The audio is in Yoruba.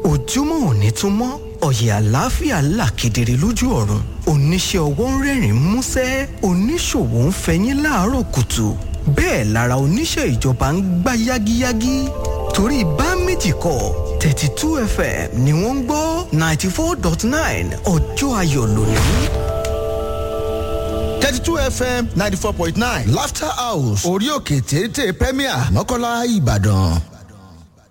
ojúmọ́ òní tún mọ́ ọ̀yẹ̀ àlàáfíà là kedere lójú ọ̀run oníṣẹ́ ọwọ́ ń rẹ́rìn músẹ́ oníṣòwò ń fẹyín láàárọ̀ kùtù bẹ́ẹ̀ lára oníṣẹ́ ìjọba ń gbá yágíyágí torí bá méjì kọ́ 32 FM ni wọ́n ń gbọ́ 94.9 ọjọ́ ayọ̀ lónìí. 32 FM 94.9 Laughter House orí òkè téńté Premier Mọ́kọ́lá Ìbàdàn.